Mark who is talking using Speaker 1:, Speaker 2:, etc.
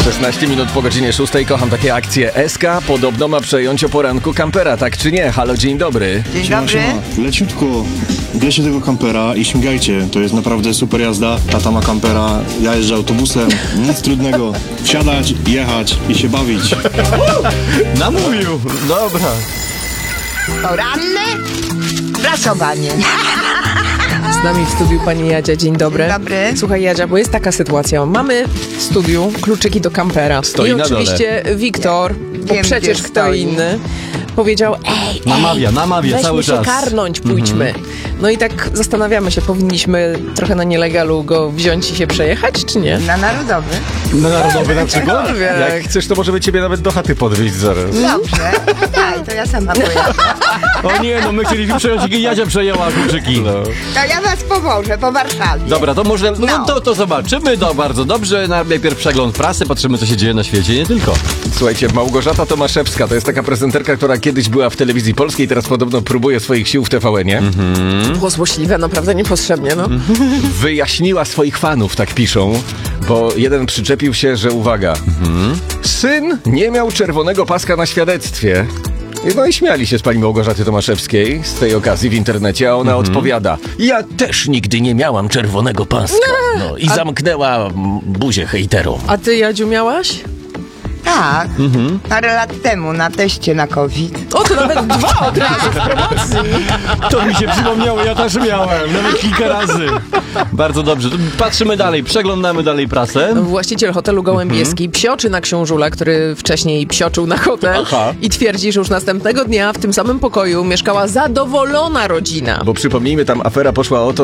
Speaker 1: 16 minut po godzinie 6. Kocham takie akcje. SK podobno ma przejąć o poranku kampera, tak czy nie? Halo, dzień dobry.
Speaker 2: Dzień dobry.
Speaker 3: Leciutko, bierzcie tego kampera i śmigajcie. To jest naprawdę super jazda. Tata ma kampera, ja jeżdżę autobusem. Nic trudnego. Wsiadać, jechać i się bawić.
Speaker 1: Namówił. Dobra.
Speaker 2: Poranne prasowanie.
Speaker 4: Z nami w studiu pani Jadzia, dzień dobry.
Speaker 2: Dzień dobry.
Speaker 4: Słuchaj Jadzia, bo jest taka sytuacja. Mamy w studiu kluczyki do kampera.
Speaker 1: Stoi
Speaker 4: I
Speaker 1: na dole.
Speaker 4: oczywiście Wiktor, bo
Speaker 2: Wiem,
Speaker 4: przecież
Speaker 2: gdzie
Speaker 4: kto
Speaker 2: stoi.
Speaker 4: inny, powiedział
Speaker 5: Namawia
Speaker 4: weźmy
Speaker 5: cały
Speaker 4: się
Speaker 5: czas.
Speaker 4: karnąć, pójdźmy. No i tak zastanawiamy się, powinniśmy trochę na nielegalu go wziąć i się przejechać, czy nie?
Speaker 2: Na Narodowy.
Speaker 5: Na Narodowy na przykład?
Speaker 1: Jak chcesz, to możemy ciebie nawet do chaty podwieźć zaraz.
Speaker 2: Dobrze. Daj, to ja sama pojadę.
Speaker 5: O nie, no my chcieliśmy przejąć i Jadzia przejęła kluczyki. No.
Speaker 2: To ja was powożę po Warszawie.
Speaker 5: Dobra, to może
Speaker 2: No.
Speaker 5: to zobaczymy. No bardzo dobrze. Najpierw przegląd prasy, patrzymy co się dzieje na świecie, nie tylko.
Speaker 1: Słuchajcie, Małgorzata Tomaszewska to jest taka prezenterka, która kiedyś była w telewizji polskiej, teraz podobno próbuje swoich sił w TVN-ie.
Speaker 4: Było złośliwe, naprawdę niepotrzebnie, no.
Speaker 1: Wyjaśniła swoich fanów, tak piszą, bo jeden przyczepił się, że uwaga, syn nie miał czerwonego paska na świadectwie. No i śmiali się z pani Małgorzaty Tomaszewskiej z tej okazji w internecie, a ona odpowiada: ja też nigdy nie miałam czerwonego paska. No i zamknęła buzię hejterom.
Speaker 4: A ty, Jadziu, miałaś?
Speaker 2: Tak. Parę lat temu na teście na COVID.
Speaker 4: O, to nawet dwa od razu w promocji.
Speaker 5: To mi się przypomniało, ja też miałem. Nawet kilka razy. Bardzo dobrze. To patrzymy dalej, przeglądamy dalej prasę.
Speaker 4: Właściciel hotelu Gołębieski psioczy na książula, który wcześniej psioczył na hotel.
Speaker 1: Aha.
Speaker 4: I twierdzi, że już następnego dnia w tym samym pokoju mieszkała zadowolona rodzina.
Speaker 1: Bo przypomnijmy, tam afera poszła o to,